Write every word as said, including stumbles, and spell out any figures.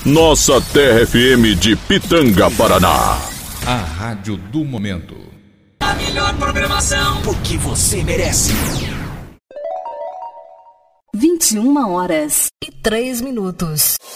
Nossa Terra F M de Pitanga, Paraná. A rádio do momento. A melhor programação, porque você merece. vinte e uma horas e três minutos.